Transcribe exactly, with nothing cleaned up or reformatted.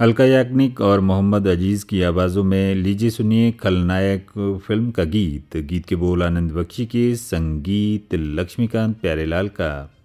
अलका याग्निक और मोहम्मद अजीज़ की आवाज़ों में लीजिए सुनिए खलनायक फिल्म का गीत। गीत के बोल आनंद बख्शी के, संगीत लक्ष्मीकांत प्यारेलाल का।